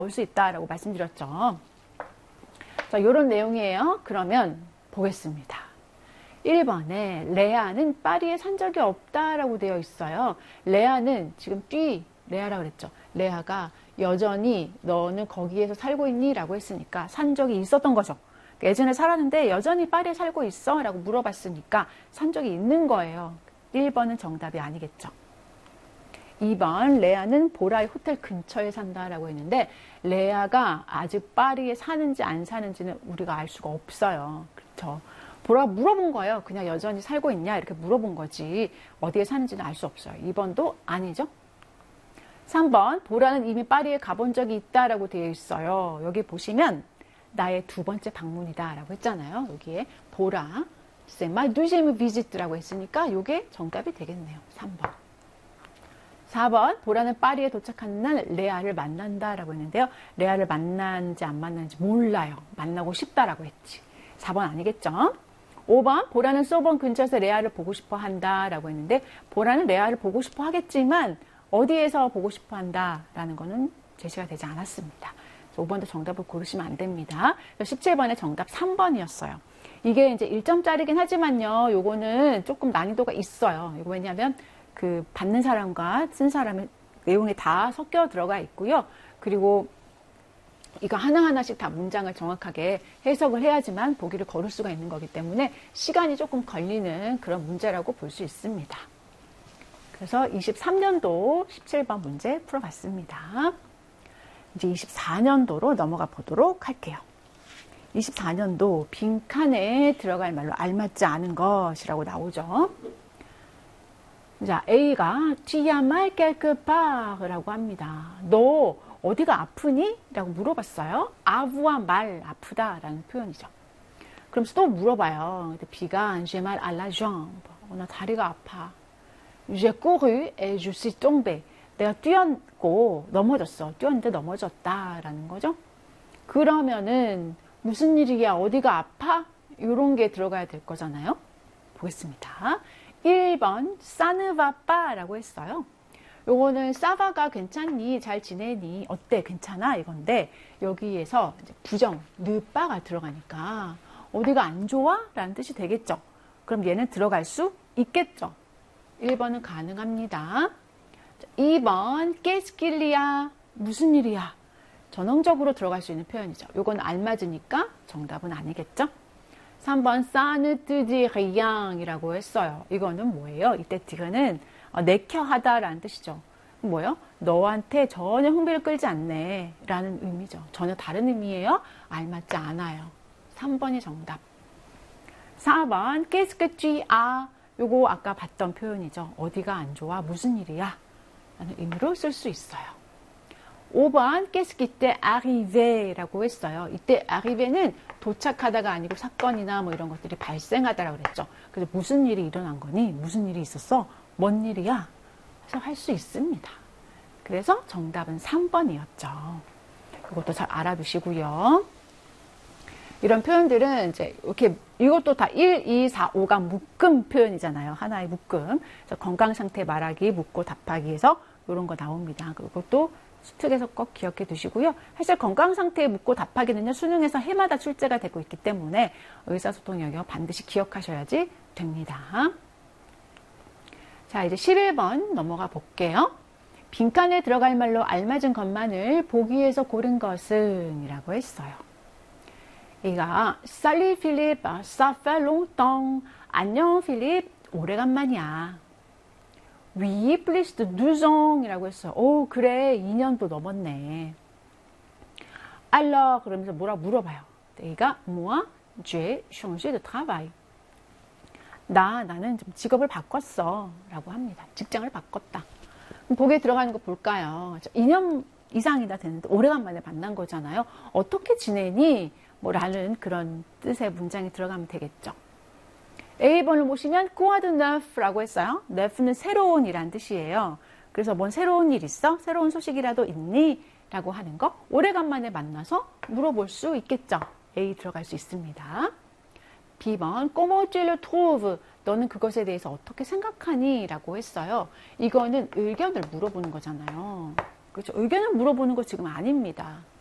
올 수 있다라고 말씀드렸죠. 자, 이런 내용이에요. 그러면 보겠습니다. 1번에 레아는 파리에 산 적이 없다라고 되어 있어요. 레아는 지금 레아라고 그랬죠. 레아가 여전히 너는 거기에서 살고 있니? 라고 했으니까 산 적이 있었던 거죠. 예전에 살았는데 여전히 파리에 살고 있어? 라고 물어봤으니까 산 적이 있는 거예요. 1번은 정답이 아니겠죠. 2번 레아는 보라의 호텔 근처에 산다라고 했는데 레아가 아직 파리에 사는지 안 사는지는 우리가 알 수가 없어요. 그렇죠. 보라가 물어본 거예요. 그냥 여전히 살고 있냐 이렇게 물어본 거지 어디에 사는지는 알 수 없어요. 2번도 아니죠. 3번 보라는 이미 파리에 가본 적이 있다라고 되어 있어요. 여기 보시면 나의 두 번째 방문이다 라고 했잖아요. 여기에 보라 c'est ma deuxième visite라고 했으니까 이게 정답이 되겠네요. 3번. 4번 보라는 파리에 도착하는 날 레아를 만난다라고 했는데요. 레아를 만난지 안 만난지 몰라요. 만나고 싶다라고 했지. 4번 아니겠죠? 5번 보라는 소본 근처에서 레아를 보고 싶어 한다라고 했는데 보라는 레아를 보고 싶어 하겠지만 어디에서 보고 싶어 한다라는 거는 제시가 되지 않았습니다. 5번도 정답을 고르시면 안 됩니다. 17번의 정답 3번이었어요. 이게 이제 1점짜리긴 하지만요. 요거는 조금 난이도가 있어요. 이거 왜냐하면 그 받는 사람과 쓴 사람의 내용이 다 섞여 들어가 있고요. 그리고 이거 하나하나씩 다 문장을 정확하게 해석을 해야지만 보기를 걸을 수가 있는 거기 때문에 시간이 조금 걸리는 그런 문제라고 볼 수 있습니다. 그래서 23년도 17번 문제 풀어봤습니다. 이제 24년도로 넘어가 보도록 할게요. 24년도 빈칸에 들어갈 말로 알맞지 않은 것이라고 나오죠. 자, A가 Tu as mal quelque part 라고 합니다. 너 어디가 아프니? 라고 물어봤어요. avoir mal, 아프다 라는 표현이죠. 그러면서 또 물어봐요. B가 J'ai mal à la jambe. 나 다리가 아파. J'ai couru et je suis tombé. 내가 뛰었고 넘어졌어. 뛰었는데 넘어졌다 라는 거죠. 그러면은 무슨 일이야? 어디가 아파? 이런 게 들어가야 될 거잖아요. 보겠습니다. 1번 사느바빠 라고 했어요. 요거는 사바가 괜찮니? 잘 지내니? 어때? 괜찮아? 이건데 여기에서 이제 부정 느빠가 들어가니까 어디가 안 좋아? 라는 뜻이 되겠죠. 그럼 얘는 들어갈 수 있겠죠. 1번은 가능합니다. 2번 깨스킬리야 무슨 일이야? 전형적으로 들어갈 수 있는 표현이죠. 요건 알맞으니까 정답은 아니겠죠. 3번 사느뜨디 리앙이라고 했어요. 이거는 뭐예요? 이때 디그는 내켜하다라는 뜻이죠. 뭐예요? 너한테 전혀 흥미를 끌지 않네 라는 의미죠. 전혀 다른 의미예요. 알맞지 않아요. 3번이 정답. 4번 qu'est-ce 요거 아까 봤던 표현이죠. 어디가 안 좋아? 무슨 일이야? 라는 의미로 쓸 수 있어요. 5번 qu'est-ce qui t'est arrivé 라고 했어요. 이때 arrivé는 도착하다가 아니고 사건이나 뭐 이런 것들이 발생하다라고 그랬죠. 그래서 무슨 일이 일어난 거니? 무슨 일이 있었어? 뭔 일이야? 그래서 할 수 있습니다. 그래서 정답은 3번이었죠. 이것도 잘 알아두시고요. 이런 표현들은 이제 이렇게 이것도 다 1, 2, 4, 5가 묶음 표현이잖아요. 하나의 묶음. 그래서 건강 상태 말하기, 묻고 답하기에서 이런 거 나옵니다. 그것도 수특에서 꼭 기억해 두시고요. 사실 건강 상태에 묻고 답하기는요. 수능에서 해마다 출제가 되고 있기 때문에 의사소통 영역 반드시 기억하셔야지 됩니다. 자, 이제 11번 넘어가 볼게요. 빈칸에 들어갈 말로 알맞은 것만을 보기에서 고른 것은 이라고 했어요. 이가 Salut Philippe, ça fait longtemps. 안녕 필립, 오래간만이야. Oui, plus de 12 ans 이라고 했어요. 오, 그래, 2년도 넘었네. Alors, 그러면서 뭐라 물어봐요. 이가 moi, j'ai changé de travail. 나는 좀 직업을 바꿨어. 라고 합니다. 직장을 바꿨다. 그럼 보기에 들어가는 거 볼까요? 2년 이상이나 됐는데 오래간만에 만난 거잖아요. 어떻게 지내니? 뭐 라는 그런 뜻의 문장이 들어가면 되겠죠. A번을 보시면 quoi de neuf라고 했어요. neuf는 새로운 이란 뜻이에요. 그래서 뭔 새로운 일 있어? 새로운 소식이라도 있니? 라고 하는 거 오래간만에 만나서 물어볼 수 있겠죠. A 들어갈 수 있습니다. B번 comment tu le trouves? 너는 그것에 대해서 어떻게 생각하니? 라고 했어요. 이거는 의견을 물어보는 거잖아요. 그렇죠? 의견을 물어보는 거 지금 아닙니다.